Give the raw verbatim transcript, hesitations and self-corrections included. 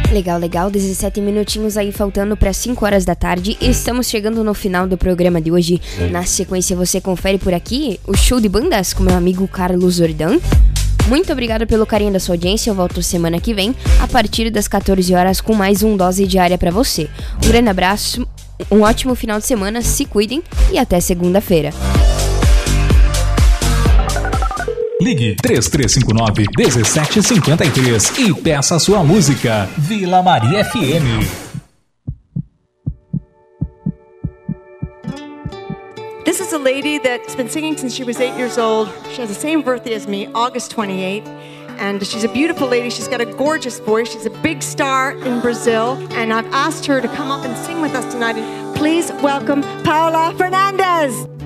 Legal, legal, dezessete minutinhos aí faltando para cinco horas da tarde. Estamos chegando no final do programa de hoje. Na sequência você confere por aqui o show de bandas com meu amigo Carlos Jordan. Muito obrigado pelo carinho da sua audiência. Eu volto semana que vem a partir das quatorze horas com mais um Dose Diária para você. Um grande abraço, um ótimo final de semana, se cuidem e até segunda-feira. Ligue três três cinco nove, um sete cinco três e peça a sua música. Vila Maria F M. This is a lady that's been singing since she was eight years old. She has the same birthday as me, August twenty-eighth. And she's a beautiful lady. She's got a gorgeous voice. She's a big star in Brazil. And I've asked her to come up and sing with us tonight. Please welcome Paula Fernandes.